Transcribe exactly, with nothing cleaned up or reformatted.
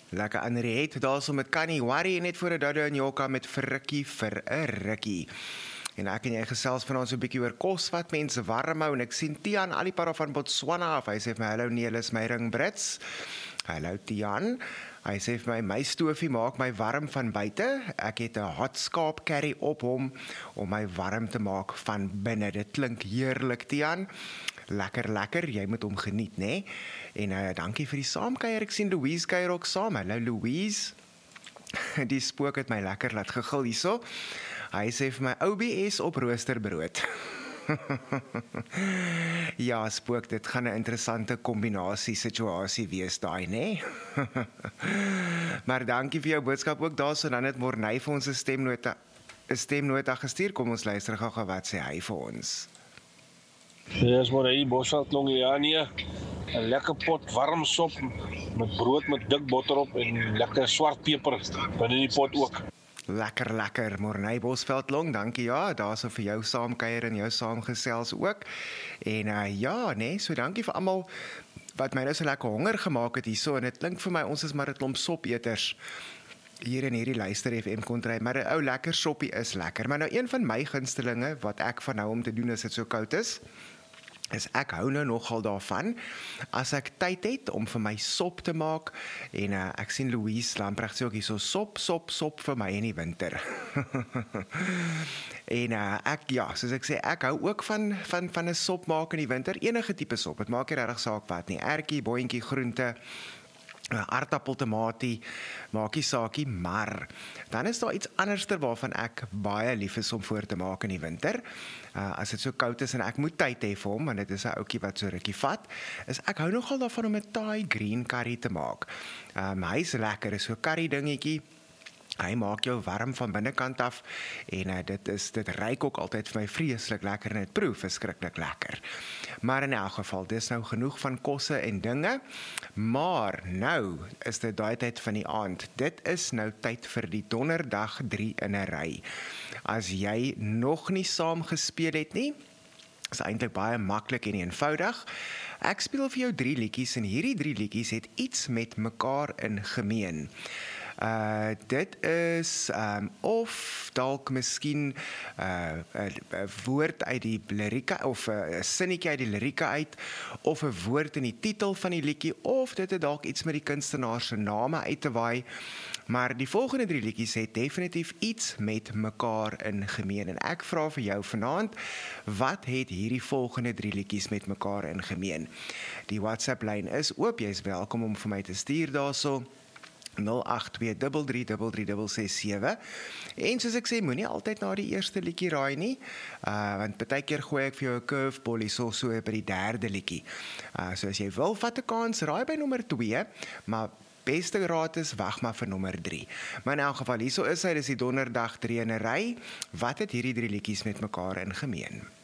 Lekker Henriette daar so met Kanye Worry net voor 'n Dodo en Joka met Frikkie vir 'n rukkie. En ek en jy gesels vanaand so 'n bietjie oor kos wat mense warm hou en ek sien Tian Alipara van Botswana af. Hy sê vir my hallo nee, is my ring Brits. Hallo Tian. Hy sê vir my my stofie maak my warm van buite. Ek het 'n hot skaap curry op hom om my warm te maak van binne. Dit klink heerlik Tian. Lekker, lekker, jy moet hom geniet, né? Nee? En uh, dankie vir die saamkuier, ek sien Louise kuier ook saam. Hallo Louise. Die spook het my lekker laat gegil hierso. Hy sê vir my O B S op roosterbrood. Ja, spook, dit gaan 'n interessante kombinasie situasie wees daai, né? Nee? Maar dankie vir jou boodskap ook daarso, dan het Morney vir ons 'n stemnota 'n stemnota gestuur. Kom ons luister gou-gou wat sê hy vir ons. Dis maar hier Bosveld ja nee. 'n lekker pot warm sop met brood met dik botter op en lekker swart peper binne die pot ook. Lekker, lekker, Morney Bosveldlong, dankie, ja, daar so vir jou saamkuier en jou saamgesels ook, en uh, ja, nee, so dankie vir almal wat my nou so lekker honger gemaak het hierso, en dit klink vir my, ons is maar 'n klomp sopeters hier in hierdie Luister F M kontry, maar 'n ou lekker soppie is lekker, maar nou een van my gunstelinge, wat ek van nou om te doen as dit so koud is, is ek hou nou nogal daarvan, as ek tyd het om vir my sop te maak, en uh, ek sien Louise Lamprecht sê ook hier so, sop, sop, sop vir my in die winter. En uh, ek, ja, soos ek sê, ek hou ook van, van, van 'n sop maak in die winter, enige tipe sop, het maak nie regtig saak wat nie, ertjie, boontjie, groente, aardappel, tomatie, maakie saakie, maar dan is daar iets anderster waarvan ek baie lief is om voor te maak in die winter. Uh, as dit so koud is en ek moet tyd hê vir hom, want dit is 'n ouetjie wat so rukkie vat, is ek hou nogal daarvan om 'n Thai green curry te maak. Um, hy is lekker, is so curry dingetjie. Hy maak jou warm van binnekant af en uh, dit is dit ruik ook altyd vir my vreeslik lekker en dit proe verskriklik lekker. Maar in elk geval, dis nou genoeg van kosse en dinge. Maar nou is dit daai tyd van die aand. Dit is nou tyd vir die donderdag drie in 'n ry. As jy nog nie saam gespeel het nie, is eintlik baie maklik en eenvoudig. Ek speel vir jou drie liedjies en hierdie drie liedjies het iets met mekaar in gemeen. Uh, dit is um, of dalk miskien 'n uh, uh, uh, woord uit die lirieke of 'n uh, sinnetjie uit die lirieke uit of 'n woord in die titel van die liedjie of dit het dalk iets met die kunstenaar se name uit te waai. Maar die volgende drie liedjies het definitief iets met mekaar in gemeen en ek vra vir jou vanaand, wat het hierdie volgende drie liedjies met mekaar in gemeen? Die WhatsApp lyn is oop, jy is welkom om vir my te stuur daarso. nul agt twee drie drie drie drie ses ses sewe. En soos ek sê, moenie altyd na die eerste liedjie raai nie, uh, want partykeer gooi ek vir jou 'n curveball hierso so by die derde liedjie. Uh, so as jy wil, vat 'n kans, raai by nommer twee, maar beste raad is, wag maar vir nommer drie. Maar in elk geval, hierso is hy, dis die donderdag drie in 'n ry. Wat het hierdie drie liedjies met mekaar in gemeen?